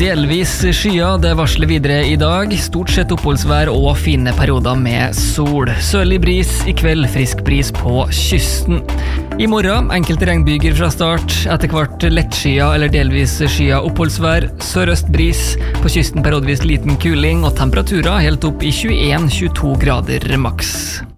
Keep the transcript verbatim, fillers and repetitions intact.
delvis skyer, det varsler videre i dag. Stort sett oppholdsvær og fine perioder med sol. Sørlig bris i kveld, frisk bris på kysten. I morgen, enkelte regnbyger fra start, etter hvert lettskyet eller delvis skyet oppholdsvær, sørøst bris, på kysten periodvis liten kuling og temperaturer helt opp i tjueen til tjueto grader maks.